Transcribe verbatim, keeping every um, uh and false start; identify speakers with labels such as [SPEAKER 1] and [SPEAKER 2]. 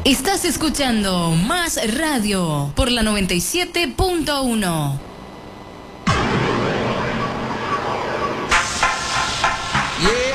[SPEAKER 1] Estás escuchando Más Radio por la noventa y siete punto uno.
[SPEAKER 2] Yeah.